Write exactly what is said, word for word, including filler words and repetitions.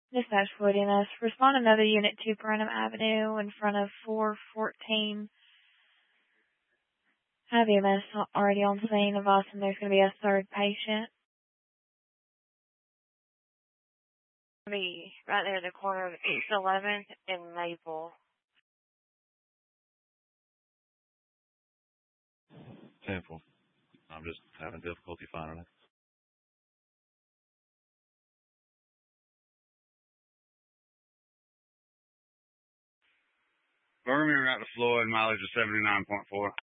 Dispatch Floyd E M S. Respond another unit to Brenham Avenue in front of four fourteen. Have E M S already on scene of us, and there's going to be a third patient. Be right there at the corner of East eleventh and Maple. Temple. I'm just having difficulty finding it. Birmingham out to Floyd, mileage of seventy-nine point four.